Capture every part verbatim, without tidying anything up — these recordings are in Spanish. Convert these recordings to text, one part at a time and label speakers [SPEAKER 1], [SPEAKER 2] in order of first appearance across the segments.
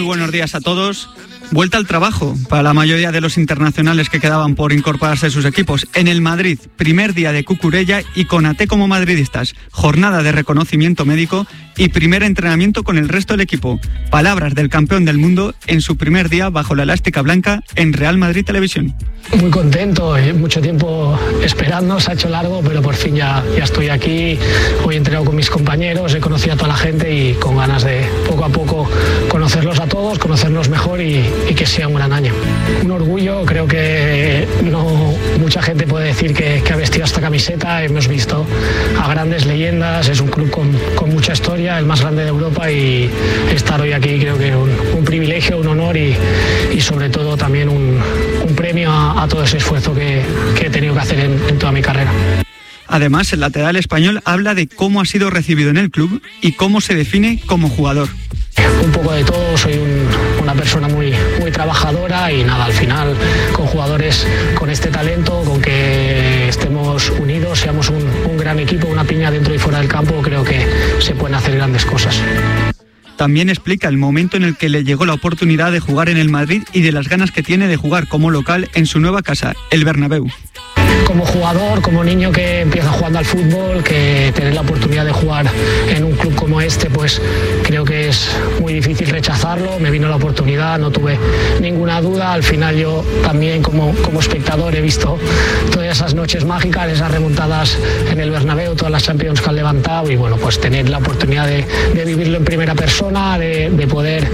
[SPEAKER 1] buenos días a todos. Vuelta al trabajo para la mayoría de los internacionales que quedaban por incorporarse a sus equipos. En el Madrid, primer día de Cucurella y con A T como madridistas. Jornada de reconocimiento médico y primer entrenamiento con el resto del equipo. Palabras del campeón del mundo en su primer día bajo la elástica blanca en Real Madrid Televisión.
[SPEAKER 2] Muy contento, mucho tiempo esperando, se ha hecho largo, pero por fin ya, ya estoy aquí. Hoy he entrenado con mis compañeros, he conocido a toda la gente y con ganas de poco a poco conocerlos a todos, conocernos mejor y, y que sea un gran año. Un orgullo, creo que no mucha gente puede decir que, que ha vestido esta camiseta. Hemos visto a grandes leyendas, es un club con, con mucha historia, el más grande de Europa, y estar hoy aquí creo que es un, un privilegio, un honor y, y sobre todo también un, un premio a, a todo ese esfuerzo que, que he tenido que hacer en, en toda mi carrera.
[SPEAKER 1] Además, el lateral español habla de cómo ha sido recibido en el club y cómo se define como jugador.
[SPEAKER 2] Un poco de todo, soy un, una persona muy, muy trabajadora y nada, al final con jugadores con este talento, con que estemos unidos, seamos un, un gran equipo, una piña dentro y fuera del campo, creo que se pueden hacer grandes cosas.
[SPEAKER 1] También explica el momento en el que le llegó la oportunidad de jugar en el Madrid y de las ganas que tiene de jugar como local en su nueva casa, el Bernabéu.
[SPEAKER 2] Como jugador, como niño que empieza jugando al fútbol, que tener la oportunidad de jugar en un club como este, pues creo que es muy difícil rechazarlo. Me vino la oportunidad, no tuve ninguna duda. Al final yo también como, como espectador he visto todas esas noches mágicas, esas remontadas en el Bernabéu, todas las Champions que han levantado, y bueno, pues tener la oportunidad de, de vivirlo en primera persona, de, de poder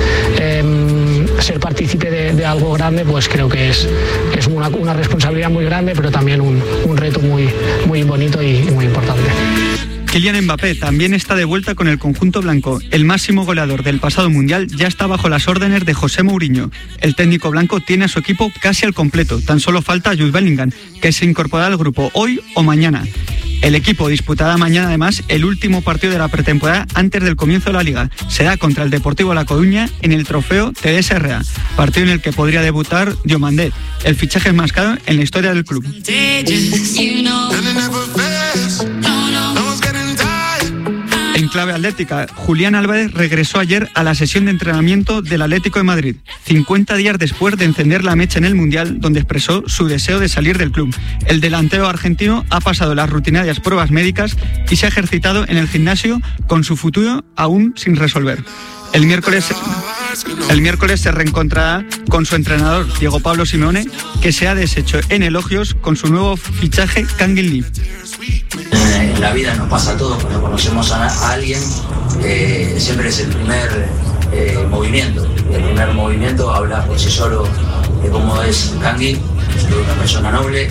[SPEAKER 2] eh, ser partícipe de, de algo grande, pues creo que es, es una, una responsabilidad muy grande, pero también un, un reto muy, muy bonito y muy importante.
[SPEAKER 1] Kylian Mbappé también está de vuelta con el conjunto blanco. El máximo goleador del pasado Mundial ya está bajo las órdenes de José Mourinho. El técnico blanco tiene a su equipo casi al completo. Tan solo falta Jude Bellingham, que se incorporará al grupo hoy o mañana. El equipo disputará mañana además el último partido de la pretemporada antes del comienzo de la Liga. Será contra el Deportivo La Coruña en el trofeo T D S R A, partido en el que podría debutar Diomandé, el fichaje más caro en la historia del club. En clave atlética, Julián Álvarez regresó ayer a la sesión de entrenamiento del Atlético de Madrid, cincuenta días después de encender la mecha en el Mundial, donde expresó su deseo de salir del club. El delantero argentino ha pasado las rutinarias pruebas médicas y se ha ejercitado en el gimnasio con su futuro aún sin resolver. El miércoles, el miércoles se reencontrará con su entrenador, Diego Pablo Simeone, que se ha deshecho en elogios con su nuevo fichaje, Kangin Lee.
[SPEAKER 3] En la vida nos pasa a todos, cuando conocemos a, a alguien, eh, siempre es el primer eh, movimiento. El primer movimiento habla por sí solo de cómo es Kangin, es una persona noble.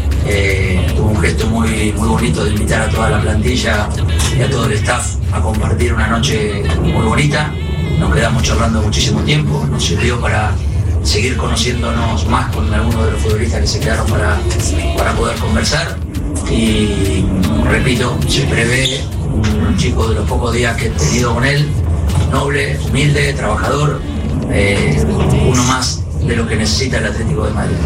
[SPEAKER 3] Eh, tuvo un gesto muy, muy bonito de invitar a toda la plantilla y a todo el staff a compartir una noche muy bonita. Nos quedamos charlando muchísimo tiempo, nos sirvió para seguir conociéndonos más con algunos de los futbolistas que se quedaron para, para poder conversar. Y repito, se prevé un chico de los pocos días que he tenido con él, noble, humilde, trabajador, eh, uno más de lo que necesita el Atlético de Madrid.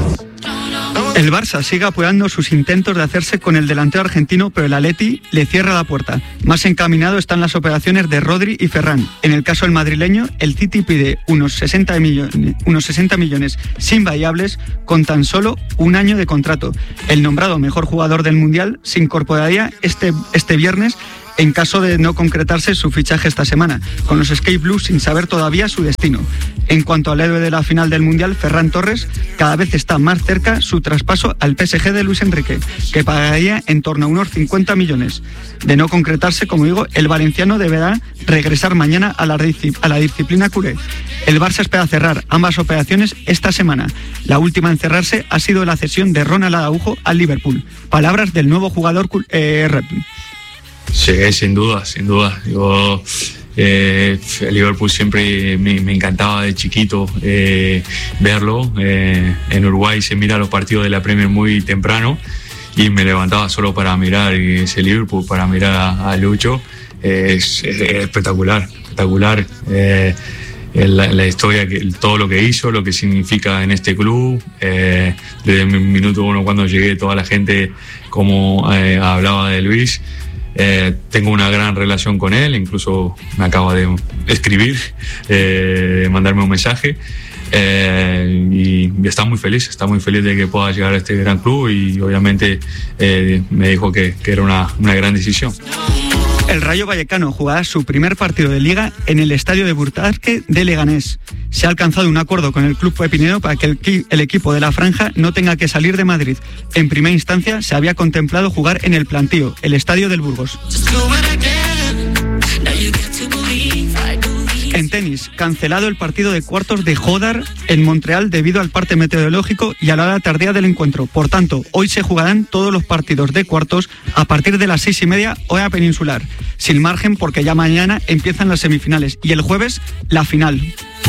[SPEAKER 1] El Barça sigue apoyando sus intentos de hacerse con el delantero argentino, pero el Atleti le cierra la puerta. Más encaminado están las operaciones de Rodri y Ferran. En el caso del madrileño, el City pide unos sesenta millones, unos sesenta millones sin variables con tan solo un año de contrato. El nombrado mejor jugador del Mundial se incorporaría este, este viernes en caso de no concretarse su fichaje esta semana, con los Sky Blues sin saber todavía su destino. En cuanto al héroe de la final del Mundial, Ferran Torres, cada vez está más cerca su traspaso al P S G de Luis Enrique, que pagaría en torno a unos cincuenta millones. De no concretarse, como digo, el valenciano deberá regresar mañana a la, a la disciplina culé. El Barça espera cerrar ambas operaciones esta semana. La última en cerrarse ha sido la cesión de Ronald Araujo al Liverpool. Palabras del nuevo jugador eh, Rep.
[SPEAKER 4] Sí, sin duda, sin duda. Yo, eh, el Liverpool siempre me, me encantaba de chiquito eh, verlo. Eh, en Uruguay se mira los partidos de la Premier muy temprano y me levantaba solo para mirar ese Liverpool, para mirar a, a Lucho. Eh, es, es espectacular, espectacular. Eh, La, la historia, que, todo lo que hizo, lo que significa en este club. Eh, desde el minuto uno cuando llegué, toda la gente como eh, hablaba de Luis. Eh, tengo una gran relación con él, incluso me acaba de escribir, eh, mandarme un mensaje. Eh, y, y está muy feliz, está muy feliz de que pueda llegar a este gran club y obviamente eh, me dijo que, que era una, una gran decisión.
[SPEAKER 1] El Rayo Vallecano jugará su primer partido de Liga en el estadio de Burtarque de Leganés. Se ha alcanzado un acuerdo con el club pepinero para que el, el equipo de la franja no tenga que salir de Madrid. En primera instancia se había contemplado jugar en el Plantío, el estadio del Burgos. En tenis, cancelado el partido de cuartos de Jodar en Montreal debido al parte meteorológico y a la hora tardía del encuentro. Por tanto, hoy se jugarán todos los partidos de cuartos a partir de las seis y media hora peninsular, sin margen porque ya mañana empiezan las semifinales y el jueves la final.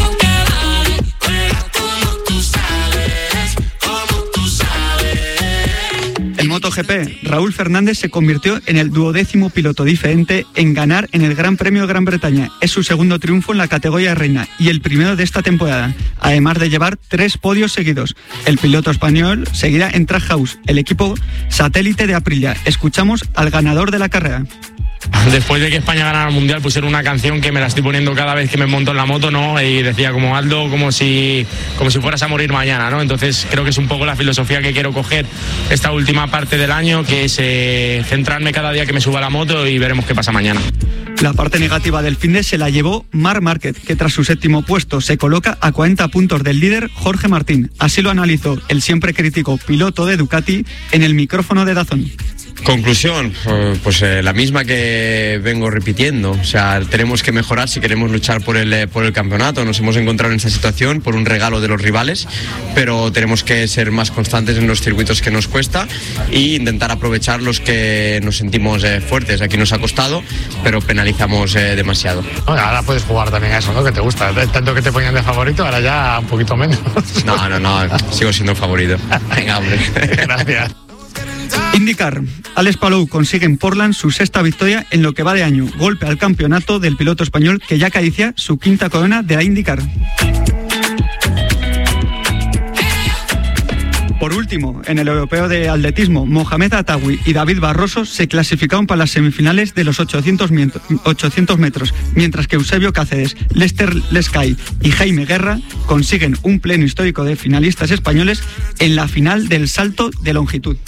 [SPEAKER 1] En MotoGP, Raúl Fernández se convirtió en el duodécimo piloto diferente en ganar en el Gran Premio de Gran Bretaña. Es su segundo triunfo en la categoría de reina y el primero de esta temporada, además de llevar tres podios seguidos. El piloto español seguirá en Trackhouse, el equipo satélite de Aprilia. Escuchamos al ganador de la carrera.
[SPEAKER 5] Después de que España ganara el Mundial, pusieron una canción que me la estoy poniendo cada vez que me monto en la moto, ¿no? Y decía como Aldo, como si, como si fueras a morir mañana, ¿no? Entonces creo que es un poco la filosofía que quiero coger esta última parte del año, que es eh, centrarme cada día que me suba a la moto y veremos qué pasa mañana.
[SPEAKER 1] La parte negativa del finde se la llevó Marc Márquez, que tras su séptimo puesto se coloca a cuarenta puntos del líder Jorge Martín. Así lo analizó el siempre crítico piloto de Ducati en el micrófono de DAZN.
[SPEAKER 6] Conclusión, pues eh, la misma que vengo repitiendo, o sea, tenemos que mejorar si queremos luchar por el, por el campeonato. Nos hemos encontrado en esta situación por un regalo de los rivales, pero tenemos que ser más constantes en los circuitos que nos cuesta e intentar aprovechar los que nos sentimos eh, fuertes. Aquí nos ha costado, pero penalizamos eh, demasiado.
[SPEAKER 7] Bueno, ahora puedes jugar también a eso, ¿no? Que te gusta, tanto que te ponían de favorito, ahora ya un poquito menos.
[SPEAKER 6] No, no, no, sigo siendo favorito. Venga, hombre.
[SPEAKER 7] Gracias.
[SPEAKER 1] IndyCar. Alex Palou consigue en Portland su sexta victoria en lo que va de año. Golpe al campeonato del piloto español que ya acaricia su quinta corona de la IndyCar. Por último, en el europeo de atletismo, Mohamed Atawi y David Barroso se clasificaron para las semifinales de los ochocientos metros, mientras que Eusebio Cáceres, Lester Lescay y Jaime Guerra consiguen un pleno histórico de finalistas españoles en la final del salto de longitud.